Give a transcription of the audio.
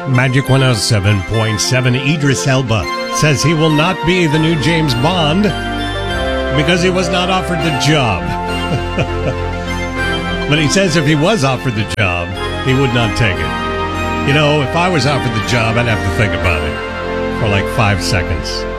Magic 107.7. Idris Elba says he will not be the new James Bond because he was not offered the job. But he says if he was offered the job, he would not take it. You know, if I was offered the job, I'd have to think about it for like 5 seconds.